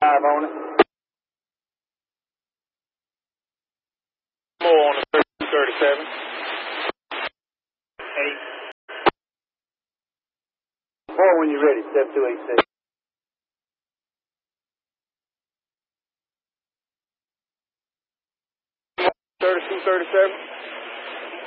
5 on it. More on the 3237. 8. 4 when you're ready, step 286. 3237.